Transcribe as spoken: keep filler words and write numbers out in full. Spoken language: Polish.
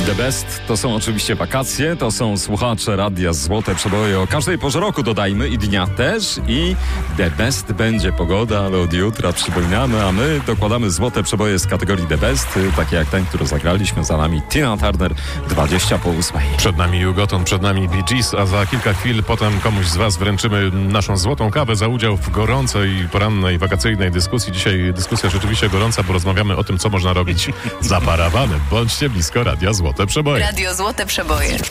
The Best to są oczywiście wakacje, to są słuchacze radia Złote Przeboje o każdej porze roku, dodajmy, i dnia też, i The Best będzie pogoda, ale od jutra przypominamy, a my dokładamy Złote Przeboje z kategorii The Best, takie jak ten, który zagraliśmy. Za nami Tina Turner, dwadzieścia po ósmej. Przed nami Jugoton, przed nami Bee Gees, a za kilka chwil potem komuś z was wręczymy naszą złotą kawę za udział w gorącej, porannej, wakacyjnej dyskusji. Dzisiaj dyskusja rzeczywiście gorąca, bo rozmawiamy o tym, co można robić za parawanem. Bądźcie blisko Radia Złote Przeboje. Radio Złote Przeboje.